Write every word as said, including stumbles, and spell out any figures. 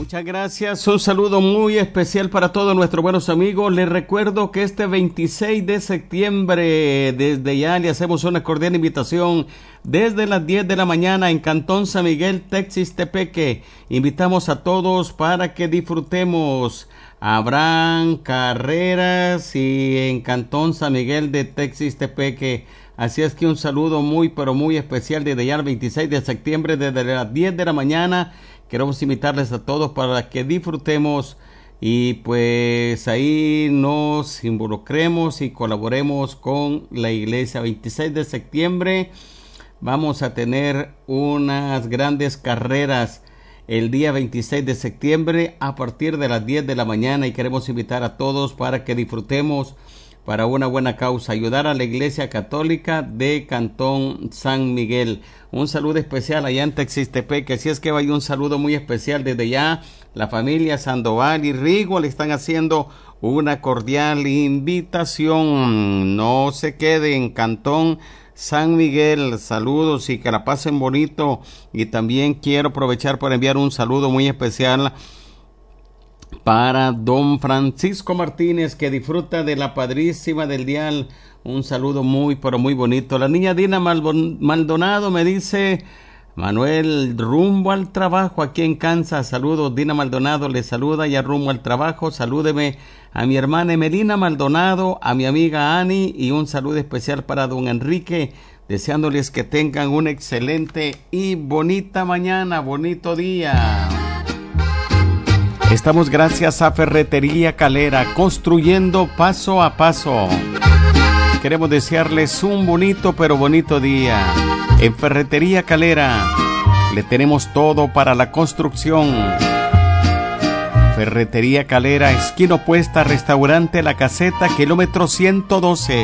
Muchas gracias, un saludo muy especial para todos nuestros buenos amigos. Les recuerdo que este veintiséis de septiembre, desde ya le hacemos una cordial invitación desde las diez de la mañana en Cantón San Miguel, Texistepeque. Invitamos a todos para que disfrutemos. Habrán carreras y en Cantón San Miguel de Texistepeque. Así es que un saludo muy pero muy especial desde ya el veintiséis de septiembre desde las diez de la mañana. Queremos invitarles a todos para que disfrutemos y pues ahí nos involucremos y colaboremos con la iglesia. veintiséis de septiembre vamos a tener unas grandes carreras el día veintiséis de septiembre a partir de las diez de la mañana y queremos invitar a todos para que disfrutemos para una buena causa, ayudar a la Iglesia Católica de Cantón San Miguel. Un saludo especial allá en Texistepeque, así es que vaya un saludo muy especial desde ya. La familia Sandoval y Rigo le están haciendo una cordial invitación. No se quede en Cantón San Miguel. Saludos y que la pasen bonito. Y también quiero aprovechar para enviar un saludo muy especial para don Francisco Martínez, que disfruta de la Padrísima del Dial. Un saludo muy pero muy bonito. La niña Dina Maldonado me dice: Manuel, rumbo al trabajo aquí en Kansas. Saludos, Dina Maldonado le saluda ya rumbo al trabajo. Salúdeme a mi hermana Emelina Maldonado, a mi amiga Ani y un saludo especial para don Enrique, deseándoles que tengan una excelente y bonita mañana, bonito día. Estamos gracias a Ferretería Calera, construyendo paso a paso. Queremos desearles un bonito pero bonito día. En Ferretería Calera le tenemos todo para la construcción. Ferretería Calera, esquina opuesta, restaurante La Caseta, kilómetro ciento doce.